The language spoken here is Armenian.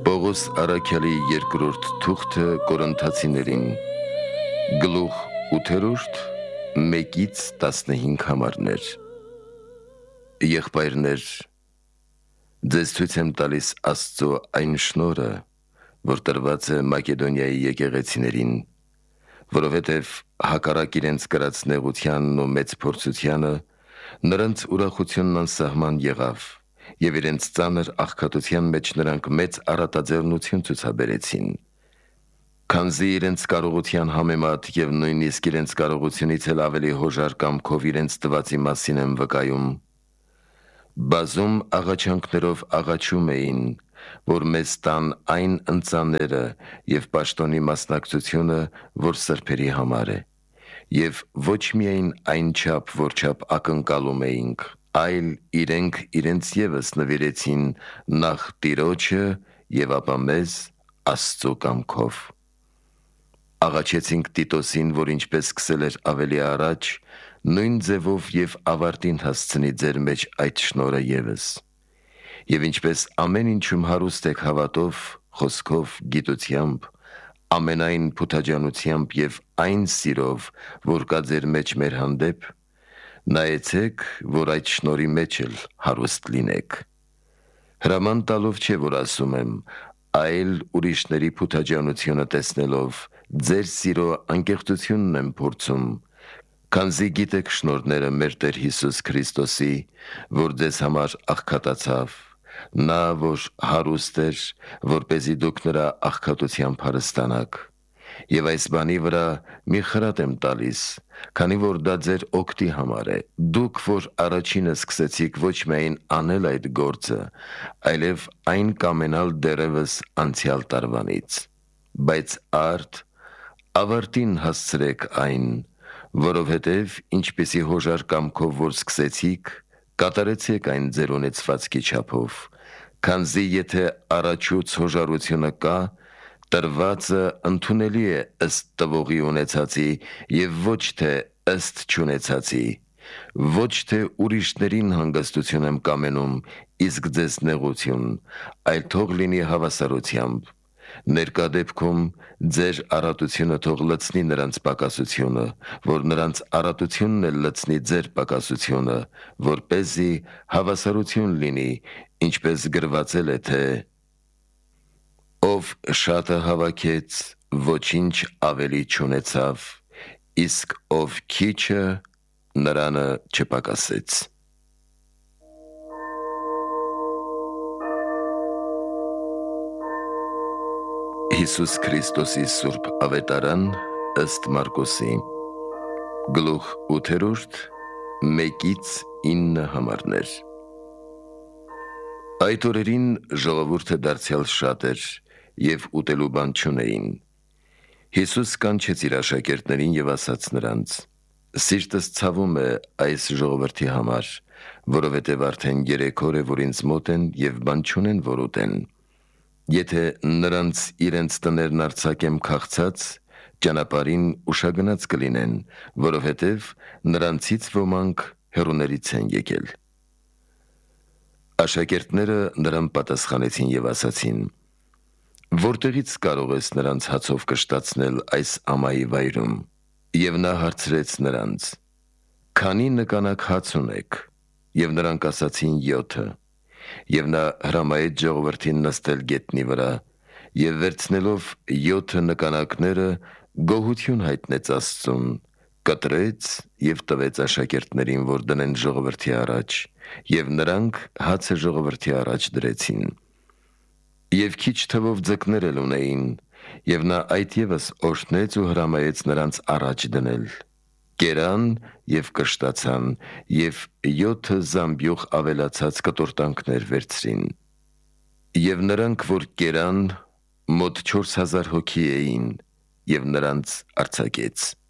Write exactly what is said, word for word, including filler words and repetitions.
Պողոս Արաքյալի երկրորդ թուղթը Կորինթացիներին գլուխ ութերորդ մեկից տասնհինգ համարներ։ Եղբայրներ, ձեզ ցույց եմ տալիս Աստծո այն շնորհը, որ տրված է Մակեդոնիայի եկեղեցիներին, որովհետև հակառակ իրենց կրած նեղությանն ու մեծ փորձությանը նրանց ուրախությունն անսահման եղավ, և իրենց ծանր աղքատության մեջ նրանք մեծ առատաձեռնություն ցուցաբերեցին, քանզի իրենց կարողության համեմատ և նույնիսկ իրենց կարողությունից էլ ավելի հոժար կամքով իրենց տվածի մասին եմ վկայում, բազում աղաչանքներով աղաչում էին, որ մեզ տան այն ընծաները և պաշտոնի մասնակցությունը, որ սրբերի համար է, և ոչ միայն այնչափ, որչափ ակնկալում էինք, այլ իրենք իրենց ևս նվիրեցին նախ Տիրոջը և ապա մեզ Աստծո կամքով։ Աղաչեցինք Տիտոսին, որ ինչպես սկսել էր ավելի առաջ, նույն ձևով և ավարտին հասցնի ձեր մեջ այդ շնորհը ևս, և ինչպես ամեն ինչում հարուստ եք հավատով, խոսքով, գիտությամբ, ամենայն փութաջանությամբ և այն սիրով, որ կա ձեր մեջ մեր հանդեպ, նայեցեք, որ այդ շնորհի մեջ էլ հարուստ լինեք։ Հրաման տալով չէ, որ ասում եմ, այլ ուրիշների փութաջանությունը տեսնելով, ձեր սիրո անկեղծությունն եմ փորձում, քանզի գիտեք շնորհները մեր Տեր Հիսուս Քրիստոսի, որ ձեզ համար աղքատացավ, նա, որ հարուստ էր, որպեսզի դուք նրա աղքատությամբ հարստանաք, և այս բանի վրա մի խրատ եմ տալիս, քանի որ դա ձեր օգտի համար է, դուք, որ առաջինը սկսեցիք ոչ միայն անել այդ գործը, այլև այն կամենալ դեռևս անցյալ տարվանից, բայց արդ ավարտին հասցրեք այն, որովհետև ինչպիսի հոժար կամքով որ սկսեցիք, կատարեցեք այն ձեր ունեցվածքի չափով, քանզի եթե առաջուց հոժարությունը կա, տրվածը ընդունելի է ըստ տվողի ունեցածի և ոչ թե ըստ չունեցածի, ոչ թե ուրիշներին հանգստություն եմ կամենում, իսկ ձեզ նեղություն, այլ թող լինի հավասարությամբ, ներկա դեպքում ձեր առատությունը թող լցնի նրանց պակասությունը, որ նրանց առատությունն էլ լցնի ձեր պակասությունը, որպեսզի հավասարություն լինի, ինչպես գրվածել է, թե «Ով շատը հավաքեց, ոչինչ ավելի չունեցավ, իսկ ով քիչը, նրանը չպակասեց»։ Հիսուս Քրիստոսի սուրբ ավետարան ըստ Մարկոսի գլուխ ութերորդ մեկից ինը համարներ։ Այդ օրերին ժողովուրդը դարձյալ շատ էր, և ուտելու բան չունեին։ Հիսուս կանչեց իր աշակերտներին և ասաց նրանց. «Սիրտս ցավում է այս ժողովրդի համար, որովհետև արդեն երեք օր է, որ ինձ մոտ են և բան չունեն, որ ուտեն։ Եթե նրանց իրենց տներն արձակեմ քաղցած, ճանապարհին ուշագնաց կլինեն, որովհետև նրանցից ոմանք հեռուներից են եկել»։ Աշակերտները նրան պատասխանեցին և ասացին. «Որտեղից կարող ես նրանց հացով կշտացնել այս ամայի վայրում»։ Եվ նա հարցրեց նրանց. «Քանի նկանակ հաց ունեք»։ Եվ նրանք ասացին. «Յոթը»։ Եվ նա հրամայեց ժողովրդին նստել գետնի վրա, և վերցնելով յոթը նկանակները, գոհություն հայտնեց Աստծուն, կտրեց և տվեց աշակերտներին, որ դնեն ժողովրդի առաջ, և նրանք հացը ժողովրդի առաջ դրեցին։ Եվ քիչ թվով ձկներ էլ ունեին, և նա այդ ևս օրհնեց ու հրամայեց նրանց առաջ դնել։ Կերան և կշտացան, և յոթը զամբյուղ ավելացած կտորտանքներ վերցրին։ Եվ նրանք, որ կերան, մոտ չորս հազար հոգի էին, և նրանց արձակեց։